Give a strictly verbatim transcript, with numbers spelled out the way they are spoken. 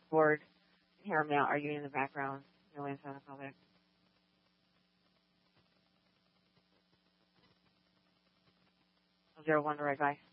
board. I hear him now arguing in the background. No answer on the public. Zero one to right by.